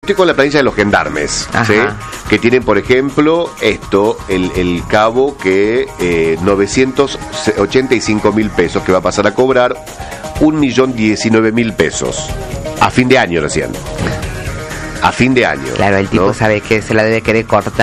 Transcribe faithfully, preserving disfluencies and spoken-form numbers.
Estoy con la planilla de los gendarmes, ¿sí? Que tienen, por ejemplo, esto, el, el cabo que eh, novecientos ochenta y cinco mil pesos, que va a pasar a cobrar un millón diecinueve mil pesos. A fin de año recién. A fin de año. Claro, el tipo, ¿no? sabe que se la debe querer cortar.